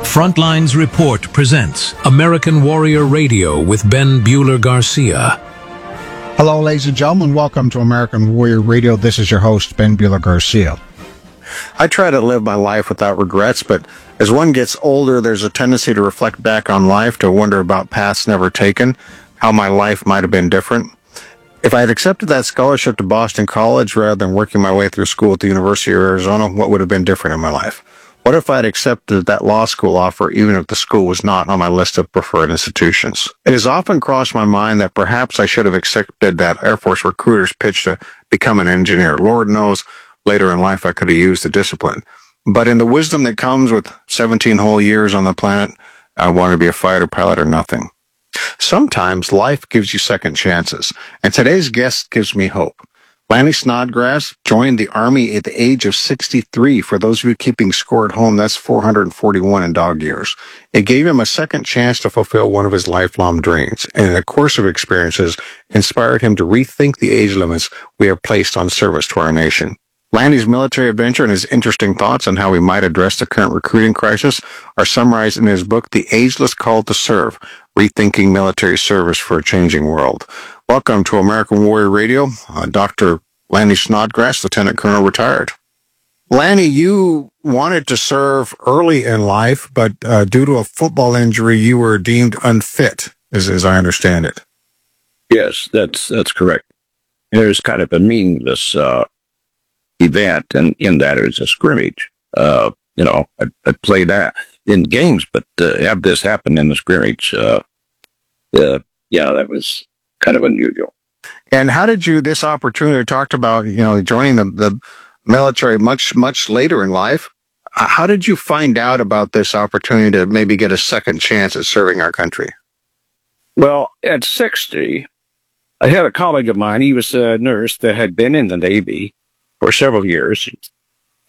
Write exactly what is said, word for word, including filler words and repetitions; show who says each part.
Speaker 1: Frontlines Report presents American Warrior Radio with Ben Bueller Garcia.
Speaker 2: Hello, ladies and gentlemen. Welcome to American Warrior Radio. This is your host, Ben Bueller Garcia.
Speaker 3: I try to live my life without regrets, but as one gets older, there's a tendency to reflect back on life, to wonder about paths never taken, how my life might have been different. If I had accepted that scholarship to Boston College rather than working my way through school at the University of Arizona, what would have been different in my life? What if I had accepted that law school offer even if the school was not on my list of preferred institutions? It has often crossed my mind that perhaps I should have accepted that Air Force recruiter's pitch to become an engineer. Lord knows, later in life I could have used the discipline. But in the wisdom that comes with seventeen whole years on the planet, I wanted to be a fighter pilot or nothing. Sometimes life gives you second chances, and today's guest gives me hope. Lanny Snodgrass joined the Army at the age of sixty-three. For those of you keeping score at home, that's four hundred forty-one in dog years. It gave him a second chance to fulfill one of his lifelong dreams, and in a course of experiences, inspired him to rethink the age limits we have placed on service to our nation. Lanny's military adventure and his interesting thoughts on how we might address the current recruiting crisis are summarized in his book, The Ageless Call to Serve, Rethinking Military Service for a Changing World. Welcome to American Warrior Radio, uh, Doctor Lanny Snodgrass, Lieutenant Colonel retired. Lanny, you wanted to serve early in life, but uh, due to a football injury, you were deemed unfit, as, as I understand it.
Speaker 4: Yes, that's that's correct. There's kind of a meaningless uh, event, and in that it was a scrimmage. Uh, you know, I, I played that in games, but uh, have this happen in the scrimmage, uh, uh, yeah, that was kind of unusual.
Speaker 3: And how did you, this opportunity, talked about, you know, joining the, the military much, much later in life. How did you find out about this opportunity to maybe get a second chance at serving our country?
Speaker 4: Well, at sixty, I had a colleague of mine. He was a nurse that had been in the Navy for several years.